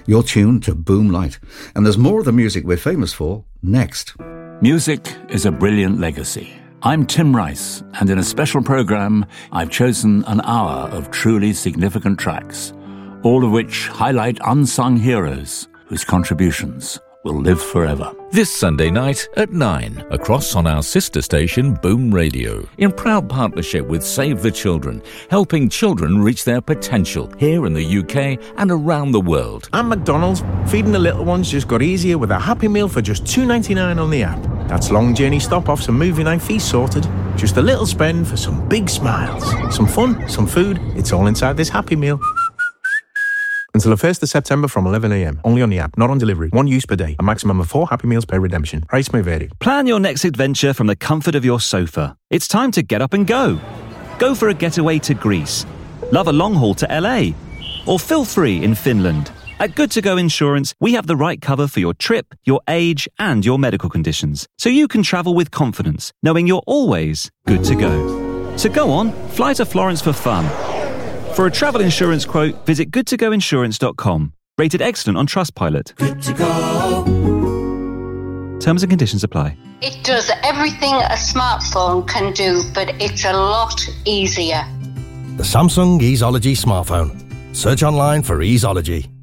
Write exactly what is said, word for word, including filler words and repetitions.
You're tuned to Boom Light, and there's more of the music we're famous for next. Music is a brilliant legacy. I'm Tim Rice, and in a special programme, I've chosen an hour of truly significant tracks, all of which highlight unsung heroes whose contributions will live forever. This Sunday night at nine, across on our sister station Boom Radio, in proud partnership with Save the Children, helping children reach their potential here in the U K and around the world. And McDonald's, feeding the little ones just got easier with a Happy Meal for just two ninety-nine on the app. That's long journey stop-offs and movie night fees sorted. Just a little spend for some big smiles. Some fun, some food, it's all inside this Happy Meal. Until the first of September from eleven a m. Only on the app, not on delivery. One use per day. A maximum of four Happy Meals per redemption. Price may vary. Plan your next adventure from the comfort of your sofa. It's time to get up and go. Go for a getaway to Greece. Love a long haul to L A. Or feel free in Finland. At Good To Go Insurance, we have the right cover for your trip, your age, and your medical conditions. So you can travel with confidence, knowing you're always good to go. So go on, fly to Florence for fun. For a travel insurance quote, visit good to go insurance dot com. Rated excellent on Trustpilot. Good to go. Terms and conditions apply. It does everything a smartphone can do, but it's a lot easier. The Samsung Easeology smartphone. Search online for Easeology.